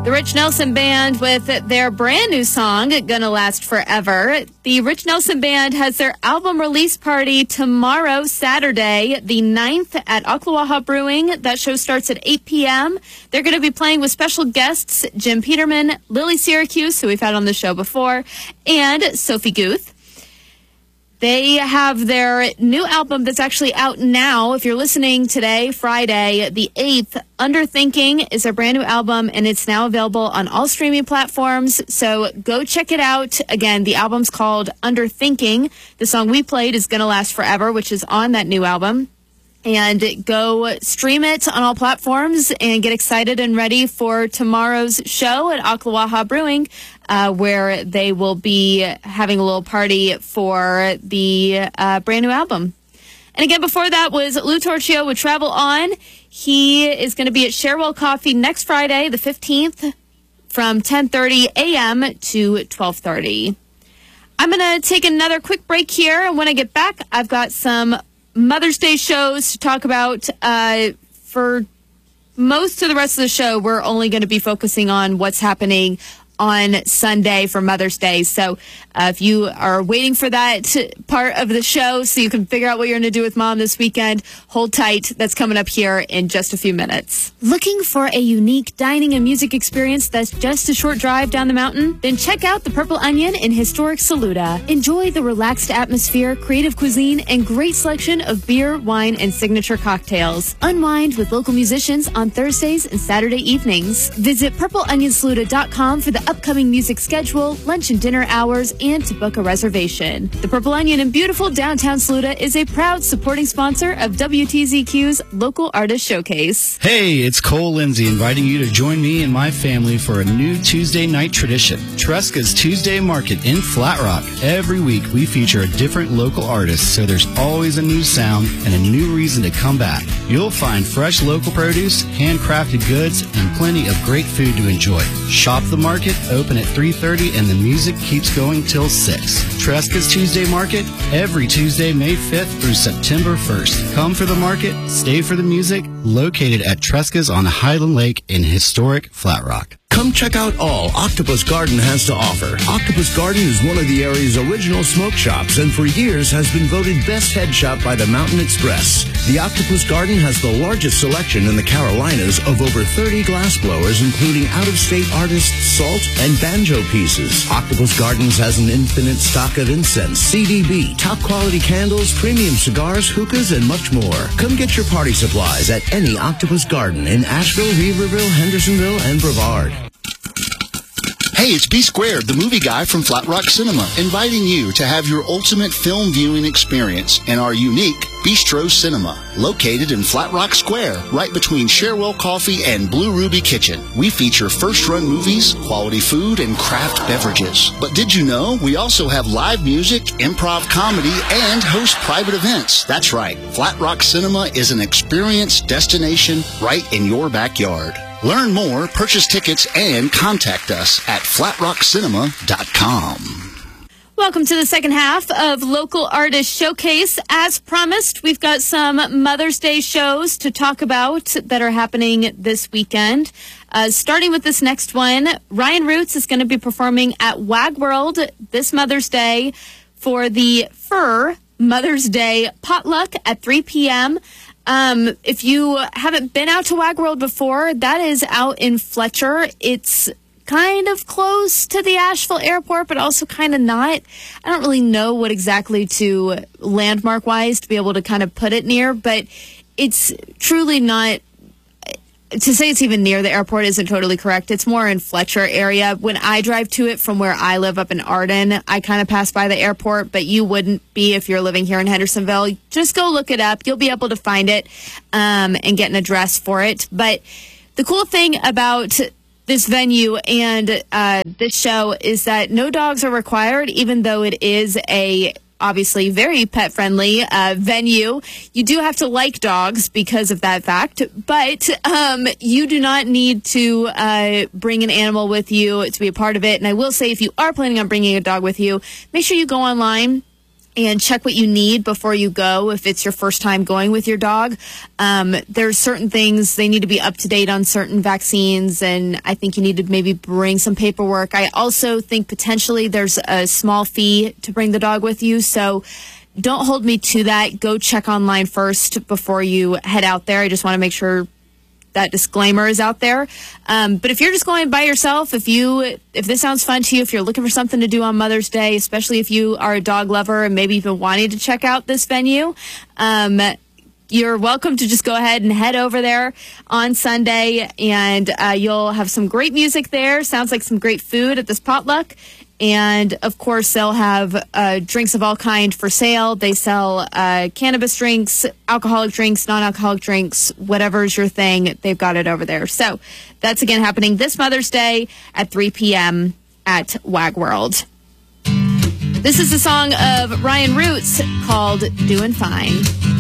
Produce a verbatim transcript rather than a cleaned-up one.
The Rich Nelson Band with their brand new song, Gonna Last Forever. The Rich Nelson Band has their album release party tomorrow, Saturday, the ninth at Ocklawaha Brewing. That show starts at eight p.m. They're going to be playing with special guests, Jim Peterman, Lily Syracuse, who we've had on the show before, and Sophie Guth. They have their new album that's actually out now. If you're listening today, Friday, the eighth, Underthinking is their brand new album, and it's now available on all streaming platforms. So go check it out. Again, the album's called Underthinking. The song we played is Gonna Last Forever, which is on that new album. And go stream it on all platforms and get excited and ready for tomorrow's show at Ocklawaha Brewing, uh, where they will be having a little party for the uh, brand new album. And again, before that was Lou Torchio with Travel On. He is going to be at Sharewell Coffee next Friday, the fifteenth, from ten thirty a.m. to twelve thirty. I'm going to take another quick break here, and when I get back, I've got some Mother's Day shows to talk about. Uh, for most of the rest of the show, we're only going to be focusing on what's happening on Sunday for Mother's Day. So uh, if you are waiting for that part of the show so you can figure out what you're going to do with Mom this weekend, hold tight. That's coming up here in just a few minutes. Looking for a unique dining and music experience that's just a short drive down the mountain? Then check out the Purple Onion in historic Saluda. Enjoy the relaxed atmosphere, creative cuisine, and great selection of beer, wine, and signature cocktails. Unwind with local musicians on Thursdays and Saturday evenings. Visit purple onion saluda dot com for the upcoming music schedule, lunch and dinner hours, and to book a reservation. The Purple Onion in beautiful downtown Saluda is a proud supporting sponsor of W T Z Q's Local Artist Showcase. Hey, it's Cole Lindsay inviting you to join me and my family for a new Tuesday night tradition, Tresca's Tuesday Market in Flat Rock. Every week we feature a different local artist, so there's always a new sound and a new reason to come back. You'll find fresh local produce, handcrafted goods, and plenty of great food to enjoy. Shop the market, open at three thirty, and the music keeps going till six. Tresca's Tuesday Market, every Tuesday, May fifth through September first. Come for the market, stay for the music, located at Tresca's on Highland Lake in historic Flat Rock. Come check out all Octopus Garden has to offer. Octopus Garden is one of the area's original smoke shops and for years has been voted best head shop by the Mountain Express. The Octopus Garden has the largest selection in the Carolinas of over thirty glass blowers, including out-of-state artists' salt and banjo pieces. Octopus Gardens has an infinite stock of incense, C D B, top-quality candles, premium cigars, hookahs, and much more. Come get your party supplies at any Octopus Garden in Asheville, Weaverville, Hendersonville, and Brevard. Hey, it's B Squared, the movie guy from Flat Rock Cinema, inviting you to have your ultimate film viewing experience in our unique Bistro Cinema, located in Flat Rock Square, right between Sharewell Coffee and Blue Ruby Kitchen. We feature first-run movies, quality food, and craft beverages. But did you know we also have live music, improv comedy, and host private events? That's right, Flat Rock Cinema is an experience destination right in your backyard. Learn more, purchase tickets, and contact us at flat rock cinema dot com. Welcome to the second half of Local Artist Showcase. As promised, we've got some Mother's Day shows to talk about that are happening this weekend. Uh, starting with this next one, Ryan Roots is going to be performing at Wag World this Mother's Day for the Fur Mother's Day Potluck at three p.m. Um, if you haven't been out to Wag World before, that is out in Fletcher. It's kind of close to the Asheville airport, but also kind of not. I don't really know what exactly to landmark-wise to be able to kind of put it near, but it's truly not. To say it's even near the airport isn't totally correct. It's more in Fletcher area. When I drive to it from where I live up in Arden, I kind of pass by the airport, but you wouldn't be if you're living here in Hendersonville. Just go look it up. You'll be able to find it um, and get an address for it. But the cool thing about this venue and uh, this show is that no dogs are required, even though it is a obviously very pet-friendly uh, venue. You do have to like dogs because of that fact, but um, you do not need to uh, bring an animal with you to be a part of it. And I will say, if you are planning on bringing a dog with you, make sure you go online and check what you need before you go if it's your first time going with your dog. Um, there's certain things, they need to be up to date on certain vaccines, and I think you need to maybe bring some paperwork. I also think potentially there's a small fee to bring the dog with you, so don't hold me to that. Go check online first before you head out there. I just want to make sure that disclaimer is out there. Um, but if you're just going by yourself, if you if this sounds fun to you, if you're looking for something to do on Mother's Day, especially if you are a dog lover and maybe even wanting to check out this venue, um, you're welcome to just go ahead and head over there on Sunday, and uh, you'll have some great music there. Sounds like some great food at this potluck. And, of course, they'll have uh, drinks of all kind for sale. They sell uh, cannabis drinks, alcoholic drinks, non-alcoholic drinks, whatever's your thing. They've got it over there. So that's, again, happening this Mother's Day at three p.m. at Wag World. This is the song of Ryan Roots called Doing Fine.